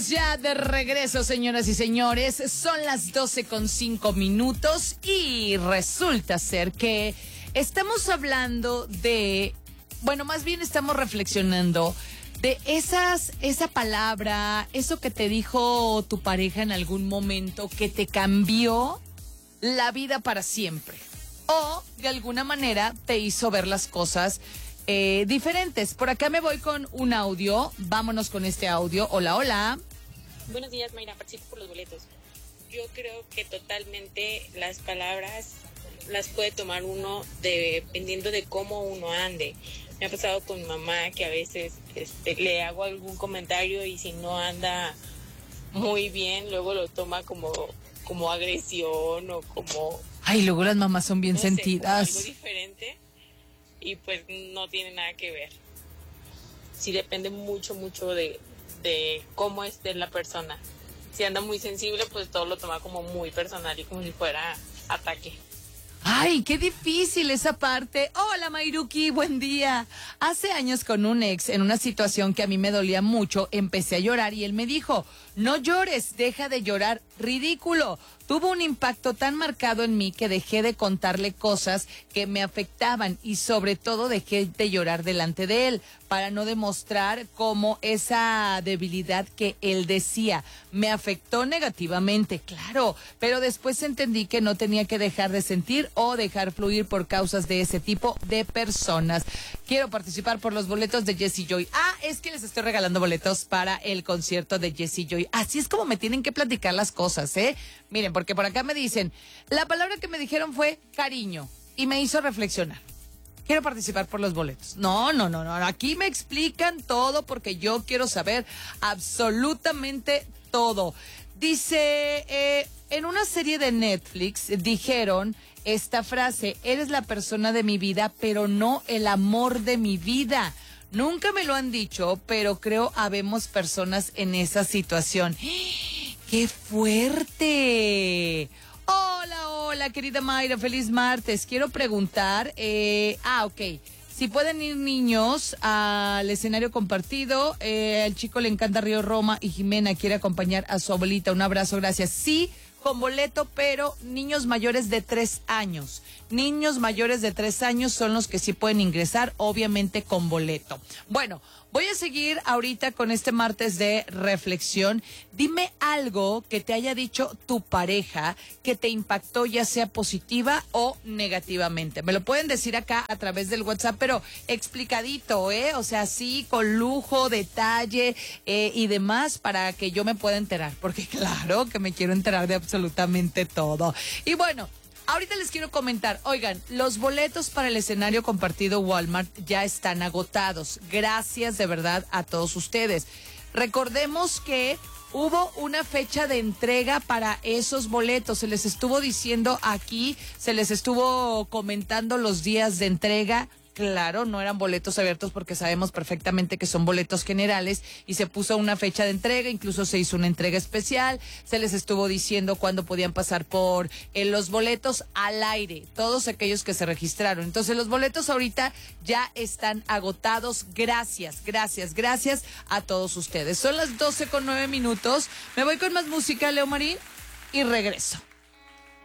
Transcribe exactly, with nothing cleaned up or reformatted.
Estamos ya de regreso, señoras y señores. Son las doce con cinco minutos y resulta ser que estamos hablando de, bueno, más bien estamos reflexionando de esas, esa palabra, eso que te dijo tu pareja en algún momento que te cambió la vida para siempre. O de alguna manera te hizo ver las cosas Eh, diferentes. Por acá me voy con un audio. Vámonos con este audio. Hola, hola. Buenos días, Mayra. Participo por los boletos. Yo creo que totalmente las palabras las puede tomar uno dependiendo de cómo uno ande. Me ha pasado con mi mamá que a veces este, le hago algún comentario y si no anda muy bien, luego lo toma como, como agresión o como... Ay, luego las mamás son bien no sé, sentidas. como algo diferente. Y pues no tiene nada que ver. Sí depende mucho, mucho de, de cómo esté la persona. Si anda muy sensible, pues todo lo toma como muy personal y como si fuera ataque. Ay, qué difícil esa parte. Hola, Mayruki, buen día. Hace años con un ex, en una situación que a mí me dolía mucho, empecé a llorar y él me dijo, no llores, deja de llorar, ridículo. Tuvo un impacto tan marcado en mí que dejé de contarle cosas que me afectaban y sobre todo dejé de llorar delante de él para no demostrar cómo esa debilidad que él decía me afectó negativamente, claro, pero después entendí que no tenía que dejar de sentir o dejar fluir por causas de ese tipo de personas. Quiero participar por los boletos de Jessie Joy. Ah, es que les estoy regalando boletos para el concierto de Jessie Joy. Así es como me tienen que platicar las cosas, ¿eh? Miren, porque por acá me dicen, la palabra que me dijeron fue cariño y me hizo reflexionar. Quiero participar por los boletos. No, no, no, no. Aquí me explican todo porque yo quiero saber absolutamente todo. Dice, eh, en una serie de Netflix dijeron esta frase, eres la persona de mi vida, pero no el amor de mi vida. Nunca me lo han dicho, pero creo habemos personas en esa situación. ¡Qué fuerte! Hola, hola, querida Mayra, feliz martes. Quiero preguntar, eh, ah, ok, si pueden ir niños al escenario compartido, eh, al chico le encanta Río Roma y Jimena quiere acompañar a su abuelita. Un abrazo, gracias. Sí, con boleto, pero niños mayores de tres años. Niños mayores de tres años son los que sí pueden ingresar, obviamente con boleto. Bueno, voy a seguir ahorita con este martes de reflexión. Dime algo que te haya dicho tu pareja que te impactó, ya sea positiva o negativamente. Me lo pueden decir acá a través del WhatsApp, pero explicadito, ¿eh? O sea, sí, con lujo, detalle eh, y demás para que yo me pueda enterar. Porque claro que me quiero enterar de absolutamente todo. Y bueno, ahorita les quiero comentar, oigan, los boletos para el escenario compartido Walmart ya están agotados. Gracias de verdad a todos ustedes. Recordemos que hubo una fecha de entrega para esos boletos. Se les estuvo diciendo aquí, se les estuvo comentando los días de entrega. Claro, no eran boletos abiertos porque sabemos perfectamente que son boletos generales y se puso una fecha de entrega, incluso se hizo una entrega especial, se les estuvo diciendo cuándo podían pasar por eh, los boletos al aire, todos aquellos que se registraron. Entonces los boletos ahorita ya están agotados. Gracias, gracias, gracias a todos ustedes. Son las doce con nueve minutos. Me voy con más música, Leo Marín, y regreso.